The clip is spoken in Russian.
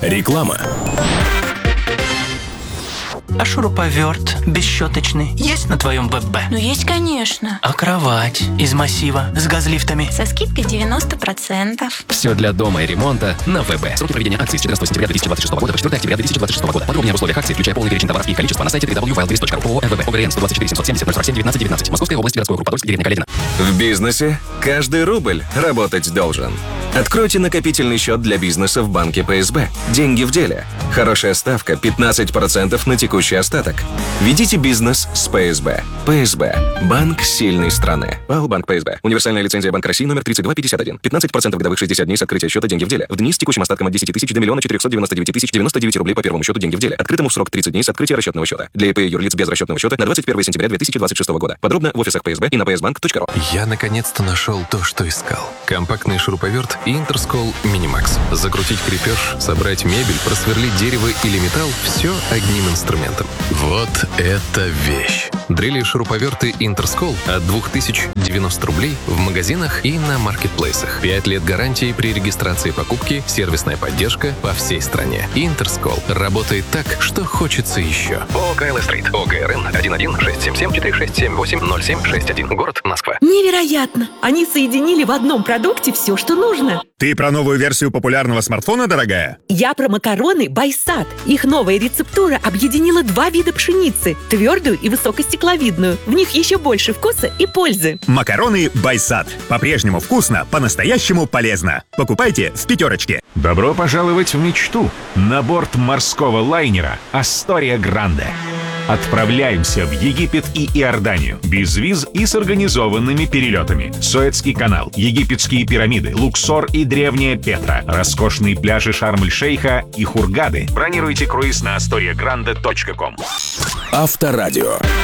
Реклама. А шуруповерт бесщеточный есть на твоем ВБ? Ну, есть, конечно. А кровать из массива с газлифтами? Со скидкой 90%. Все для дома и ремонта на ВБ. Сроки проведения акции с 14 сентября 2026 года по 4 октября 2026 года. Подробнее об условиях акции, включая полный перечень товаров и количество, на сайте www.wildlist.ru. ООО МВБ. ОГРН 124 770 047 19 19. Московская область, городской округ Подольск, деревня Каледино. В бизнесе каждый рубль работать должен. Откройте накопительный счет для бизнеса в банке ПСБ. Деньги в деле. Хорошая ставка 15% на текущий остаток. Ведите бизнес с ПСБ. ПСБ. Банк сильной страны. ПАО Банк ПСБ. Универсальная лицензия Банк России номер 3251. 15% годовых 60 дней с открытия счета деньги в деле. В дни с текущим остатком от 10 тысяч до 1 499 099 рублей по первому счету деньги в деле. Открытому в срок 30 дней с открытия расчетного счета. Для ИП и юрлиц без расчетного счета на 21 сентября 2026 года. Подробно в офисах ПСБ и на psbank.ru. Я наконец-то нашел то, что искал. Компактный шуруповерт Интерскол Минимакс. Закрутить крепеж, собрать мебель, просверлить дерево или металл – все одним инструментом. Вот это вещь! Дрели и шуруповерты Интерскол от 2090 рублей в магазинах и на маркетплейсах. 5 лет гарантии при регистрации покупки, сервисная поддержка по всей стране. Интерскол работает так, что хочется еще. ООО КЛ Стрит. ОГРН 1167746780761. Город Москва. Невероятно! Они соединили в одном продукте все, что нужно. Ты про новую версию популярного смартфона, дорогая? Я про макароны Байсад. Их новая рецептура объединила 2 вида пшеницы – твердую и высокостекловидную. В них еще больше вкуса и пользы. Макароны Байсад. По-прежнему вкусно, по-настоящему полезно. Покупайте в «Пятерочке». Добро пожаловать в мечту на борт морского лайнера «Астория Гранде». Отправляемся в Египет и Иорданию без виз и с организованными перелетами. Суэцкий канал, египетские пирамиды, Луксор и древняя Петра, роскошные пляжи Шарм-эль-Шейха и Хургады. Бронируйте круиз на astoriagrande.com. Авторадио.